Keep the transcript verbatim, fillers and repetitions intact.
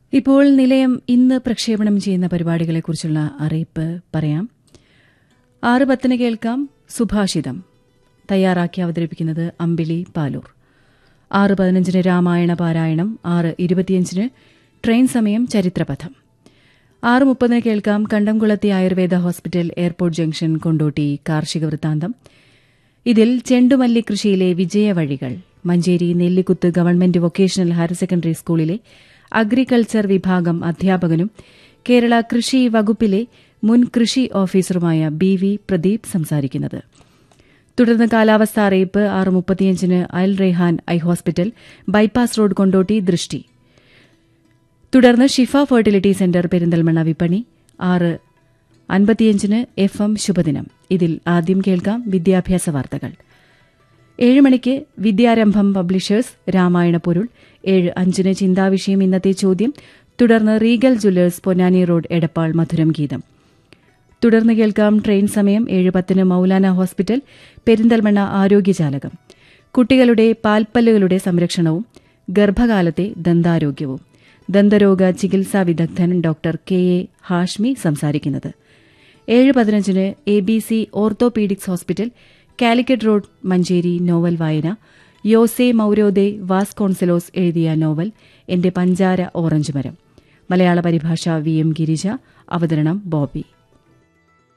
ഇപ്പോൾ നിലയം ഇന്ന് പ്രക്ഷേപണം ചെയ്യുന്ന പരിപാടികളെക്കുറിച്ചുള്ള അറിയിപ്പ് പറയാം. ആറ് പത്തിന് കേൾക്കാം സുഭാഷിതം. തയ്യാറാക്കി അവതരിപ്പിക്കുന്നത് അമ്പിളി പാലൂർ. ആറ് പതിനഞ്ചിന് രാമായണ പാരായണം. ആറ് ഇരുപത്തിയഞ്ചിന് ട്രെയിൻ സമയം ചരിത്രപഥം. ആറ് മുപ്പതിന് കേൾക്കാം കണ്ടംകുളത്തി Ayurveda hospital airport junction Kondotty കാർഷിക വൃത്താന്തം. ഇതിൽ ചെണ്ടുമല്ലി കൃഷിയിലെ വിജയവഴികൾ Manjeri Nellikuth government vocational higher secondary സ്കൂളിലെ അഗ്രികൾച്ചർ വിഭാഗം അധ്യാപകനും കേരള കൃഷി വകുപ്പിലെ മുൻ കൃഷി ഓഫീസറുമായ ബി വി പ്രദീപ് സംസാരിക്കുന്നത്. തുടർന്ന് കാലാവസ്ഥാ അറിയിപ്പ്. ആറ് മുപ്പത്തിയഞ്ചിന് അൽ Rehan eye hospital bypass road Kondotty ദൃഷ്ടി. തുടർന്ന് ഷിഫ ഫെർട്ടിലിറ്റി സെന്റർ പെരിന്തൽമണ്ണ വിപണി. ആറ് അൻപത്തിയഞ്ചിന് എഫ് എം ശുഭദിനം. ഇതിൽ ആദ്യം കേൾക്കാം വിദ്യാഭ്യാസ വാർത്തകൾ. ഏഴ് മണിക്ക് വിദ്യാരംഭം പബ്ലിഷേഴ്സ് രാമായണ പൊരുൾ. ഏഴ് അഞ്ചിന് ചിന്താവിഷയം ഇന്നത്തെ ചോദ്യം. തുടർന്ന് Regal Jewellers Ponnani road Edappal മധുരം ഗീതം. തുടർന്ന് കേൾക്കാം ട്രെയിൻ സമയം. ഏഴ് പത്തിന് മൌലാന ഹോസ്പിറ്റൽ പെരിന്തൽമണ്ണ ആരോഗ്യജാലകം. കുട്ടികളുടെ പാൽപ്പല്ലുകളുടെ സംരക്ഷണവും ഗർഭകാലത്തെ ദന്താരോഗ്യവും. ദന്തരോഗ ചികിത്സാ വിദഗ്ധൻ ഡോക്ടർ കെ എ ഹാഷ്മി സംസാരിക്കുന്നത്. ഏഴ് പതിനഞ്ചിന് A B C orthopaedics hospital Calicut road Manjeri novel വായന. യോസെ മൌരോദെ വാസ്കോൺസെലോസ് എഴുതിയ നോവൽ എന്റെ പഞ്ചാര ഓറഞ്ച് മരം. മലയാള പരിഭാഷ വി എം ഗിരിജ. അവതരണം ബോബി.